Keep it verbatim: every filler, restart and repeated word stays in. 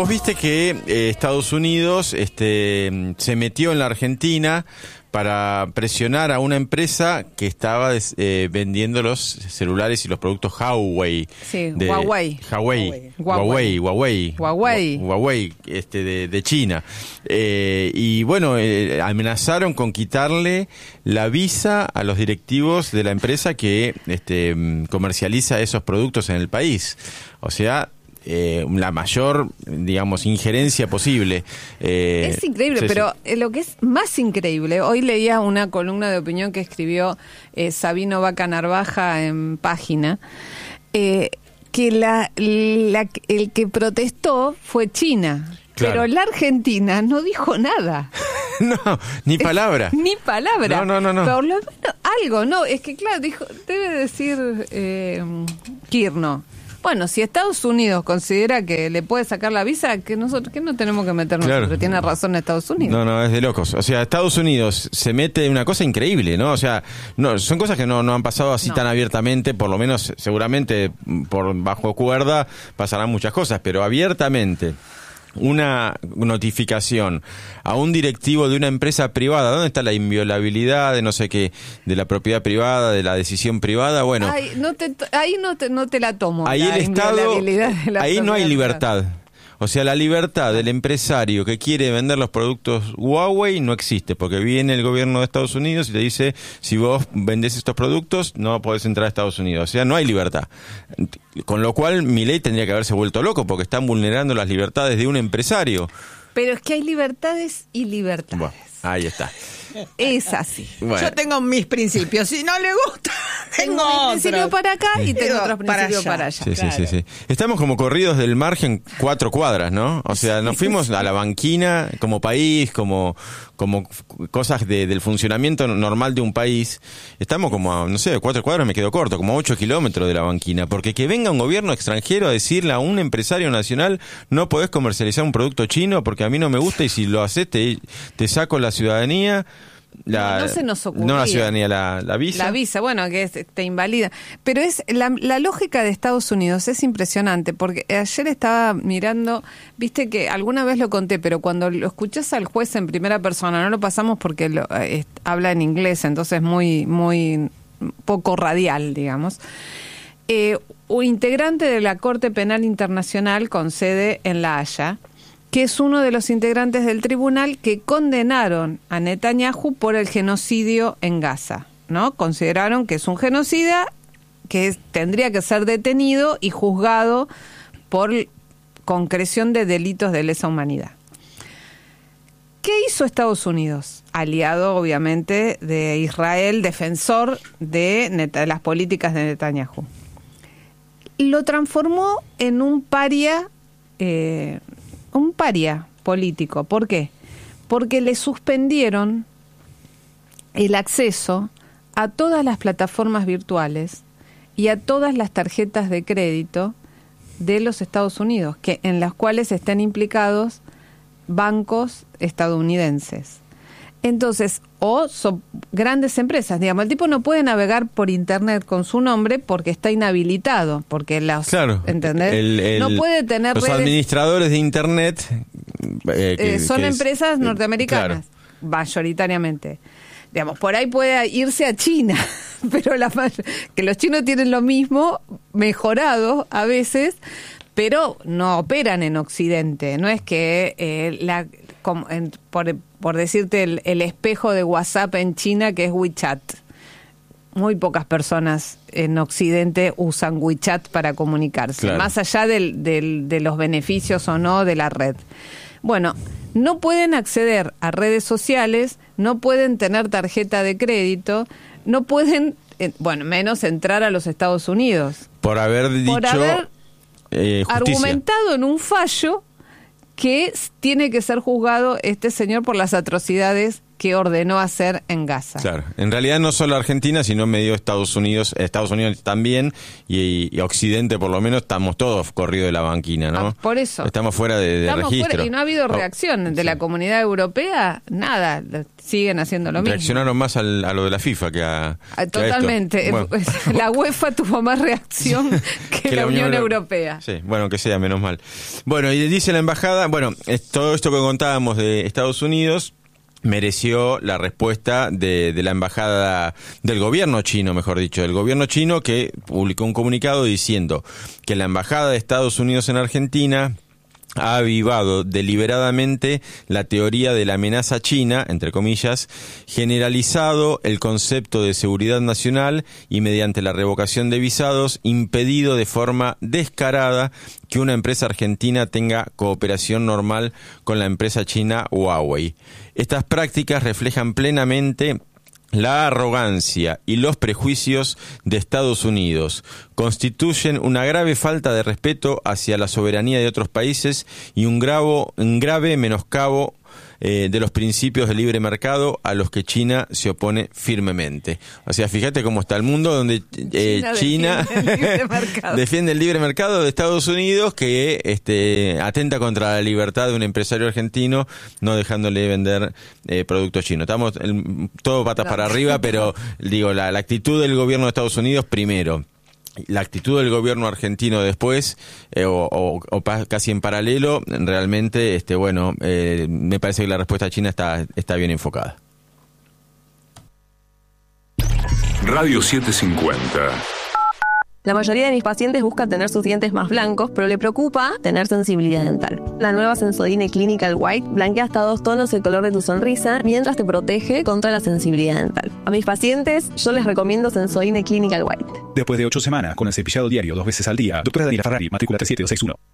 Vos viste que eh, Estados Unidos este, se metió en la Argentina para presionar a una empresa que estaba des, eh, vendiendo los celulares y los productos Huawei. Sí, de, Huawei. Huawei. Huawei. Huawei. Huawei. Huawei, este, de, de China. Eh, y bueno, eh, amenazaron con quitarle la visa a los directivos de la empresa que este, comercializa esos productos en el país. O sea, Eh, la mayor, digamos, injerencia posible. Eh, es increíble, sí, pero sí. lo que es más increíble, hoy leía una columna de opinión que escribió eh, Sabino Vaca Narvaja en Página, eh, que la, la el que protestó fue China. Claro. Pero la Argentina no dijo nada. No, ni palabra. Ni palabra. No, no, no, no. Por lo menos algo, no, es que claro, dijo, debe decir eh, Kirno. Bueno, si Estados Unidos considera que le puede sacar la visa, que nosotros que no tenemos que meternos, claro. Pero tiene razón Estados Unidos. No, no, es de locos. O sea, Estados Unidos se mete en una cosa increíble, ¿no? O sea, no, son cosas que no, no han pasado así no. tan abiertamente, por lo menos seguramente por bajo cuerda pasarán muchas cosas, pero abiertamente una notificación a un directivo de una empresa privada, ¿dónde está la inviolabilidad de no sé qué, de la propiedad privada, de la decisión privada? Bueno, Ay, no te, ahí no te, no te la tomo. Ahí la el Estado, ahí no hay libertad. Privada. O sea, la libertad del empresario que quiere vender los productos Huawei no existe, porque viene el gobierno de Estados Unidos y le dice, si vos vendés estos productos, no podés entrar a Estados Unidos. O sea, no hay libertad. Con lo cual, Milei tendría que haberse vuelto loco, porque están vulnerando las libertades de un empresario. Pero es que hay libertades y libertades. Bueno, ahí está. Es así. Bueno. Yo tengo mis principios. Si no le gusta, tengo, tengo otros. mi principio para acá y tengo otros principios para allá. Sí, claro. sí, sí, sí. Estamos como corridos del margen cuatro cuadras, ¿no? O sea, nos fuimos a la banquina como país, como como cosas de, del funcionamiento normal de un país. Estamos como a, no sé, cuatro cuadras me quedo corto, como a ocho kilómetros de la banquina. Porque que venga un gobierno extranjero a decirle a un empresario nacional, no podés comercializar un producto chino porque a mí no me gusta y si lo haces te, te saco la ciudadanía. La, no, no se nos ocurría. No la ciudadanía, la, la visa. La visa, bueno, que es, te invalida. Pero es la, la lógica de Estados Unidos es impresionante, porque ayer estaba mirando, viste que alguna vez lo conté, pero cuando lo escuchás al juez en primera persona, no lo pasamos porque lo, eh, habla en inglés, entonces muy, muy poco radial, digamos. Eh, un integrante de la Corte Penal Internacional con sede en La Haya, que es uno de los integrantes del tribunal que condenaron a Netanyahu por el genocidio en Gaza, ¿no? Consideraron que es un genocida que es, tendría que ser detenido y juzgado por concreción de delitos de lesa humanidad. ¿Qué hizo Estados Unidos? Aliado, obviamente, de Israel, defensor de, Net- de las políticas de Netanyahu. Lo transformó en un paria... Eh, un paria político. ¿Por qué? Porque le suspendieron el acceso a todas las plataformas virtuales y a todas las tarjetas de crédito de los Estados Unidos, que en las cuales están implicados bancos estadounidenses. Entonces, o son grandes empresas, digamos, el tipo no puede navegar por internet con su nombre porque está inhabilitado, porque las, claro, ¿entendés? El, el, no puede tener los redes, administradores de internet eh, que, eh, son que empresas es, norteamericanas, claro. mayoritariamente. Digamos, por ahí puede irse a China, pero la que los chinos tienen lo mismo, mejorado a veces, pero no operan en Occidente. No es que eh, la como en, por, por decirte el, el espejo de WhatsApp en China, que es WeChat. Muy pocas personas en Occidente usan WeChat para comunicarse, claro. más allá del, del, de los beneficios o no de la red. Bueno, no pueden acceder a redes sociales, no pueden tener tarjeta de crédito, no pueden, eh, bueno, menos entrar a los Estados Unidos. Por haber dicho... Por haber eh, argumentado en un fallo que tiene que ser juzgado este señor por las atrocidades que ordenó hacer en Gaza. Claro, en realidad no solo Argentina, sino medio Estados Unidos, Estados Unidos también, y, y Occidente por lo menos, estamos todos corridos de la banquina, ¿no? Ah, por eso. Estamos fuera de, de Estamos registro. fuera, y no ha habido reacción oh, de sí. la comunidad europea, nada, siguen haciendo lo mismo. Reaccionaron más al, a lo de la FIFA que a... Ah, totalmente. Que a esto. Bueno. La UEFA tuvo más reacción que, que la, la Unión, Unión Europea. Sí, bueno, que sea, menos mal. Bueno, y dice la embajada, bueno, es todo esto que contábamos de Estados Unidos mereció la respuesta de, de la embajada del gobierno chino, mejor dicho, del gobierno chino, que publicó un comunicado diciendo que la embajada de Estados Unidos en Argentina ha avivado deliberadamente la teoría de la amenaza china, entre comillas, generalizado el concepto de seguridad nacional y mediante la revocación de visados impedido de forma descarada que una empresa argentina tenga cooperación normal con la empresa china Huawei. Estas prácticas reflejan plenamente la arrogancia y los prejuicios de Estados Unidos, constituyen una grave falta de respeto hacia la soberanía de otros países y un, gravo, un grave menoscabo eh, de los principios del libre mercado a los que China se opone firmemente. O sea, fíjate cómo está el mundo donde eh, China, China defiende, el libre mercado. defiende el libre mercado de Estados Unidos, que este, atenta contra la libertad de un empresario argentino, no dejándole vender eh, productos chinos. Estamos el, todo patas no. para arriba, pero digo, la, la actitud del gobierno de Estados Unidos primero. La actitud del gobierno argentino después, eh, o, o, o pa, casi en paralelo, realmente, este, bueno, eh, me parece que la respuesta china está, está bien enfocada. Radio setecientos cincuenta. La mayoría de mis pacientes busca tener sus dientes más blancos, pero le preocupa tener sensibilidad dental. La nueva Sensodyne Clinical White blanquea hasta dos tonos el color de tu sonrisa mientras te protege contra la sensibilidad dental. A mis pacientes yo les recomiendo Sensodyne Clinical White. Después de ocho semanas con el cepillado diario dos veces al día, doctora Daniela Ferrari, matrícula tres siete dos seis uno.